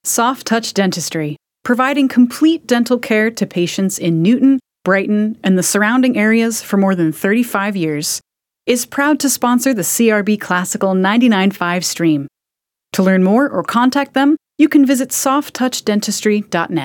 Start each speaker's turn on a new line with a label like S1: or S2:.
S1: Soft Touch Dentistry, providing complete dental care to patients in Newton, Brighton, and the surrounding areas for more than 35 years, is proud to sponsor the CRB Classical 99.5 stream. To learn more or contact them, you can visit softtouchdentistry.net.